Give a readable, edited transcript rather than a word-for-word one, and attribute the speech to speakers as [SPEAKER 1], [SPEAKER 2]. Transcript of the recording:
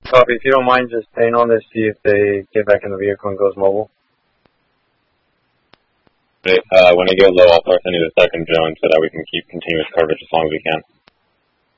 [SPEAKER 1] Copy. If you don't mind, just staying on this, see if they get back in the vehicle and goes mobile.
[SPEAKER 2] When I go low, I'll start sending the second drone so that we can keep continuous coverage as long as we can.